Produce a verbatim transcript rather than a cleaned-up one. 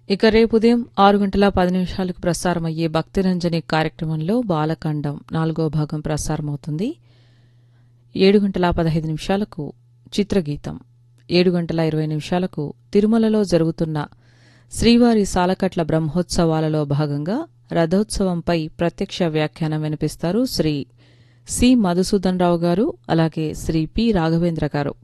ఇక రేపు ఉదయం ఆరు గంటల పది నిమిషాలకు ప్రసారమయ్యే భక్తిరంజని కార్యక్రమంలో బాలకాండం నాలుగో భాగం ప్రసారమవుతుంది. ఏడు గంటల పదహైదు నిమిషాలకు చిత్రగీతం, ఏడు గంటల ఇరవై నిమిషాలకు తిరుమలలో జరుగుతున్న శ్రీవారి సాలకట్ల బ్రహ్మోత్సవాలలో భాగంగా రథోత్సవంపై ప్రత్యక్ష వ్యాఖ్యానం వినిపిస్తారు శ్రీ సి మధుసూదన్ రావు గారు, అలాగే శ్రీ పి రాఘవేంద్ర గారు.